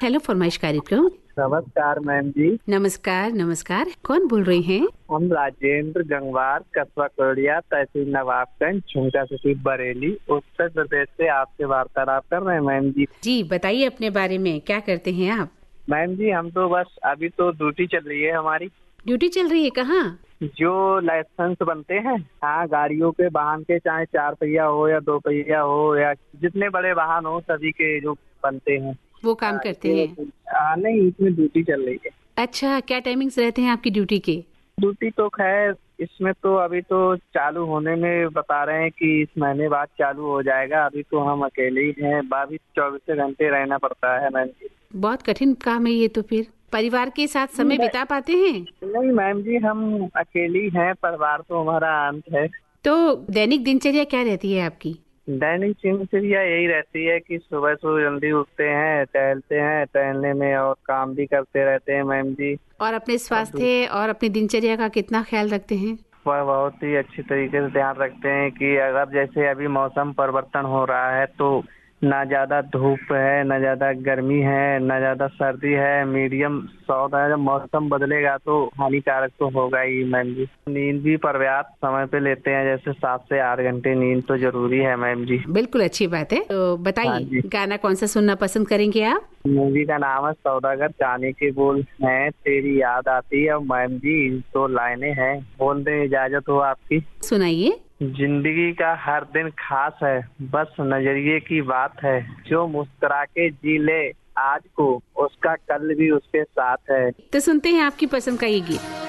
Hello फरमाइश कार्यक्रम। नमस्कार मैम जी। नमस्कार नमस्कार, कौन बोल रही हैं? हम राजेंद्र गंगवार, कस्बा कोडिया, तहसील नवाबगंज, झुमका सिटी, बरेली, उत्तर प्रदेश से आपसे वार्तालाप कर रहे हैं मैम जी। जी बताइए अपने बारे में, क्या करते हैं आप? मैम जी हम तो बस अभी तो ड्यूटी चल रही है हमारी। ड्यूटी चल रही है कहाँ? जो लाइसेंस बनते हैं, हाँ, गाड़ियों के, वाहन के, चाहे 4 पहिया हो या 2 पहिया हो या जितने बड़े वाहन हो, सभी के जो बनते हैं वो काम करते हैं? नहीं, इसमें ड्यूटी चल रही है। अच्छा, क्या टाइमिंग्स रहते हैं आपकी ड्यूटी के? ड्यूटी तो खैर इसमें तो अभी तो चालू होने में बता रहे हैं कि इस महीने बाद चालू हो जाएगा। अभी तो हम अकेले ही हैं, 22-24 घंटे रहना पड़ता है मैम जी। बहुत कठिन काम है ये तो। फिर परिवार के साथ समय बिता पाते हैं? नहीं मैम जी, हम अकेले ही हैं, परिवार तो हमारा अंत है। तो दैनिक दिनचर्या क्या रहती है आपकी? दैनिक दिनचर्या यही रहती है कि सुबह सुबह जल्दी उठते हैं, टहलते हैं, टहलने में और काम भी करते रहते हैं मैम जी। और अपने स्वास्थ्य और अपनी दिनचर्या का कितना ख्याल रखते हैं? वह बहुत ही अच्छी तरीके से ध्यान रखते हैं कि अगर जैसे अभी मौसम परिवर्तन हो रहा है तो ना ज्यादा धूप है, ना ज्यादा गर्मी है, ना ज्यादा सर्दी है, मीडियम सौदा है। जब मौसम बदलेगा तो हानिकारक तो होगा ही मैम जी। नींद भी पर्याप्त समय पे लेते हैं, जैसे 7 से 8 घंटे नींद तो जरूरी है मैम जी। बिल्कुल अच्छी बात है। तो हाँ बताइए जी। गाना कौन सा सुनना पसंद करेंगे आप? मूवी का नाम है सौदागर, जाने के बोल हैं, तेरी याद आती है। मैम जी तो लाइनें हैं, बोल दे, इजाजत हो आपकी। सुनाइए। जिंदगी का हर दिन खास है, बस नजरिए की बात है। जो मुस्कुरा के जी ले आज को, उसका कल भी उसके साथ है। तो सुनते हैं आपकी पसंद का ये गीत।